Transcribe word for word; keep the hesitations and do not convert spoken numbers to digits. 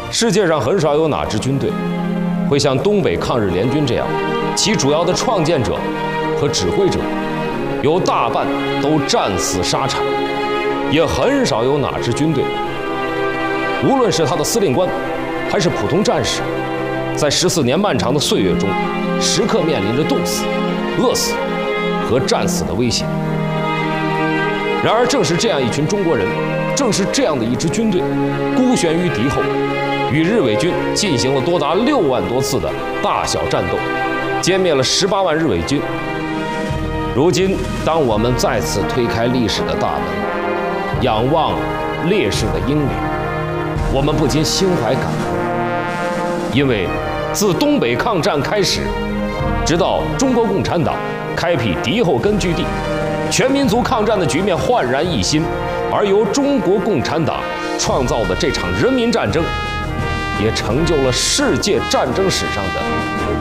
世界上很少有哪支军队会像东北抗日联军这样，其主要的创建者和指挥者有大半都战死沙场，也很少有哪支军队，无论是他的司令官还是普通战士，在十四年漫长的岁月中，时刻面临着冻死、饿死和战死的威胁。然而，正是这样一群中国人，正是这样的一支军队，孤悬于敌后，与日伪军进行了多达六万多次的大小战斗，歼灭了十八万日伪军。如今，当我们再次推开历史的大门，仰望烈士的英名，我们不禁心怀感恩，因为自东北抗战开始，直到中国共产党开辟敌后根据地，全民族抗战的局面焕然一新，而由中国共产党创造的这场人民战争，也成就了世界战争史上的